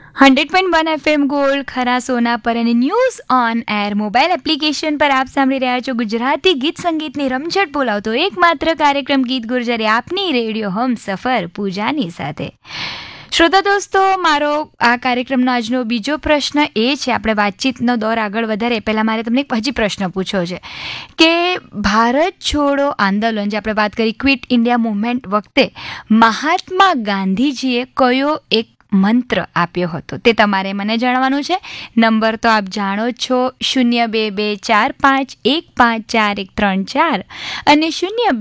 100.1 FM gold ખરા સોના પર અને news on air mobile application પર આપ સાંભળી રહ્યા છો ગુજરાતી ગીત સંગીતની રમઝટ બોલાવતો એકમાત્ર કાર્યક્રમ ગીત ગુર્જરી આપની રેડિયો હમ સફર પૂજાની સાથે. શ્રોતા દોસ્તો, મારો આ કાર્યક્રમનો આજનો બીજો પ્રશ્ન એ છે, આપણે વાતચીતનો દોર આગળ વધારે પહેલાં મારે તમને એક હજી પ્રશ્ન પૂછ્યો છે કે ભારત છોડો આંદોલન જે આપણે વાત કરી ક્વિટ ઇન્ડિયા મૂવમેન્ટ વખતે મહાત્મા ગાંધીજીએ કયો એક મંત્ર આપ્યો હતો તે તમારે મને જણાવવાનું છે. નંબર તો આપ જાણો છો, 0224515413 અને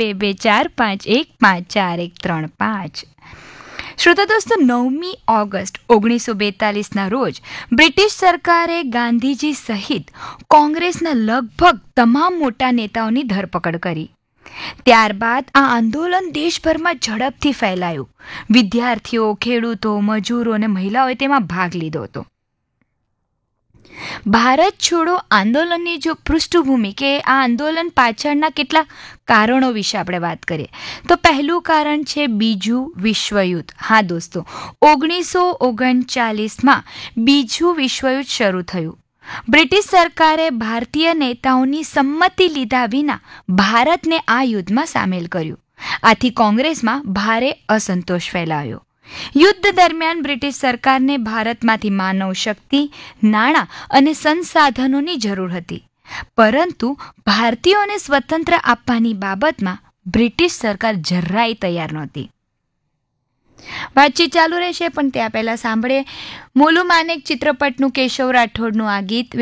0224515413. શ્રોતા દોસ્તો, 9મી ઓગસ્ટ 1942ના રોજ બ્રિટિશ સરકારે ગાંધીજી સહિત કોંગ્રેસના લગભગ તમામ મોટા નેતાઓની ધરપકડ કરી. ત્યારબાદ આ આંદોલન દેશભરમાં ઝડપથી ફેલાયું. વિદ્યાર્થીઓ, ખેડૂતો, મજૂરો અને મહિલાઓએ તેમાં ભાગ લીધો હતો. ભારત છોડો આંદોલનની જો પૃષ્ઠભૂમિ કે આ આંદોલન પાછળના કેટલાક કારણો વિશે આપણે વાત કરીએ તો પહેલું કારણ છે બીજું વિશ્વયુદ્ધ. હા દોસ્તો, 1939માં બીજું વિશ્વયુદ્ધ શરૂ થયું. બ્રિટિશ સરકારે ભારતીય નેતાઓની સંમતિ લીધા વિના ભારતને આ યુદ્ધમાં સામેલ કર્યું. આથી કોંગ્રેસમાં ભારે અસંતોષ ફેલાયો. યુદ્ધ દરમિયાન બ્રિટિશ સરકારને ભારતમાંથી માનવ શક્તિ, નાણાં અને સંસાધનોની જરૂર હતી, પરંતુ ભારતીયોને સ્વતંત્ર આપવાની બાબતમાં બ્રિટિશ સરકાર જરાય તૈયાર નહોતી. વાતચીત ચાલુ રહેશે, પણ ત્યાં પહેલાં સાંભળે મોલુ માનેક ચિત્રપટનું કેશવ રાઠોડનું આ ગીત.